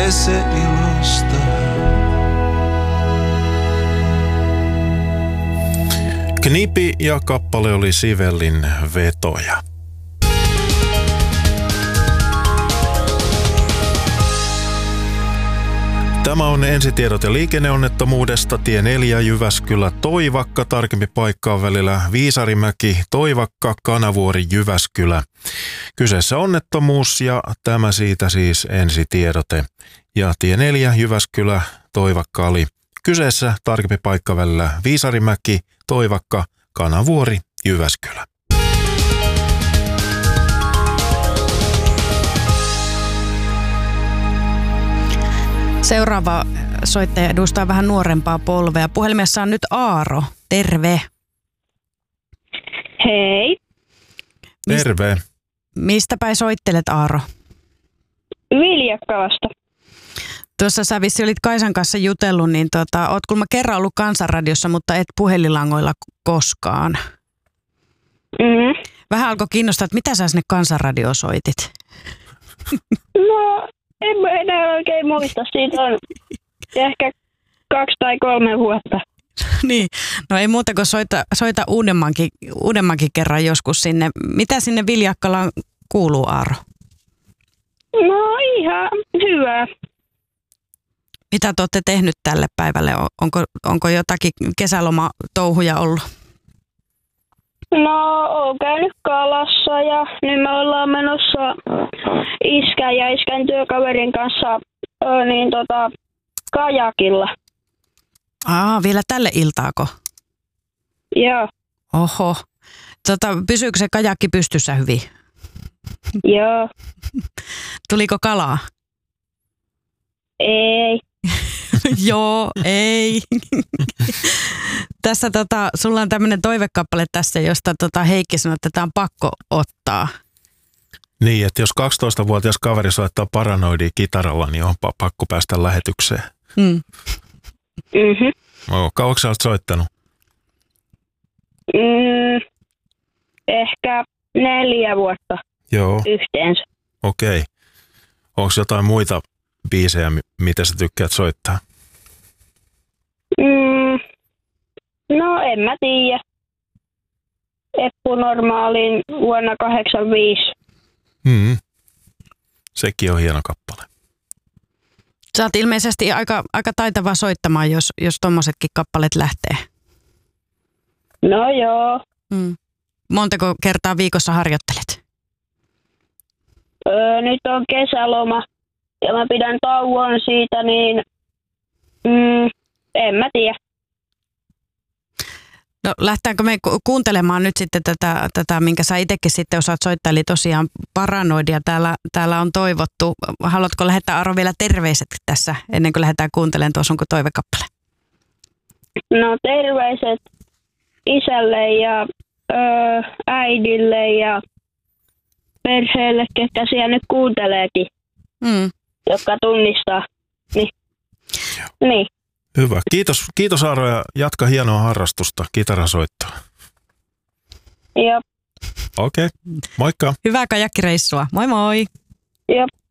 se ilosta. Knipi ja kappale oli Sivellin Vetoja. Tämä on ensitiedot ja liikenneonnettomuudesta. Tie 4 Jyväskylä Toivakka. Tarkempi paikka on välillä Viisarimäki Toivakka Kanavuori Jyväskylä. Kyseessä onnettomuus ja tämä siitä siis ensitiedote. Ja tie 4 Jyväskylä Toivakka oli kyseessä. Tarkempi paikka välillä Viisarimäki Toivakka Kanavuori Jyväskylä. Seuraava soittaja edustaa vähän nuorempaa polvea. Puhelimessa on nyt Aaro. Terve. Hei. Terve. Mistä päin soittelet, Aaro? Viljakkalasta. Tuossa sä vissi olit Kaisan kanssa jutellut, niin oot kuulemma kerran ollut Kansanradiossa, mutta et puhelinlangoilla koskaan. Mm-hmm. Vähän alkoi kiinnostaa, että mitä sä sinne Kansanradioon soitit? No, en mä enää oikein muista. Siitä on ehkä 2 tai 3 vuotta. Niin, no ei muuta kuin soita uudemmankin kerran joskus sinne. Mitä sinne Viljakkalaan kuuluu, Aaro? No ihan hyvä. Mitä te olette tehnyt tälle päivälle? Onko jotakin kesälomatouhuja ollut? No, oon käynyt kalassa ja nyt me ollaan menossa iskän ja iskän työkaverin kanssa kajakilla. Vielä tälle iltaako? Joo. Oho. Pysyykö se kajakki pystyssä hyvin? Joo. Tuliko kalaa? Ei. Joo, ei. Tässä sulla on tämmöinen toivekappale tässä, josta Heikki sanoi, että tämä on pakko ottaa. Niin, että jos 12-vuotias kaveri soittaa paranoidia kitaralla, niin on pakko päästä lähetykseen. Mm. Mhm. Kauanko sä olet soittanut? Ehkä 4 vuotta. Joo. Yhteensä. Okei. Onko jotain muita biisejä, mitä sä tykkäät soittaa? No en mä tiedä. Eppu Normaalin vuonna 1985. Sekin on hieno kappale. Sä oot ilmeisesti aika taitava soittamaan, jos tommosetkin kappaleet lähtee. No joo. Montako kertaa viikossa harjoittelet? Nyt on kesäloma ja mä pidän tauon siitä, niin en mä tiedä. No lähtäänkö me kuuntelemaan nyt sitten tätä, minkä sä itsekin sitten osaat soittaa, eli tosiaan Paranoidia täällä on toivottu. Haluatko lähettää, Aaro, vielä terveiset tässä ennen kuin lähdetään kuuntelemaan tuo sun toivekappale? No terveiset isälle ja äidille ja perheelle, ketkä siellä nyt kuunteleekin, jotka tunnistaa. Niin. Hyvä. Kiitos Aaro ja jatka hienoa harrastusta, kitarasoittoa. Joo. Okei. Moikka. Hyvää kajakkireissua. Moi moi. Joo.